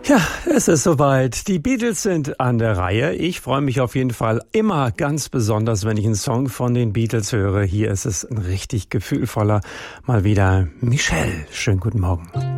Ja, es ist soweit. Die Beatles sind an der Reihe. Ich freue mich auf jeden Fall immer ganz besonders, wenn ich einen Song von den Beatles höre. Hier ist es ein richtig gefühlvoller, mal wieder Michelle. Schönen guten Morgen.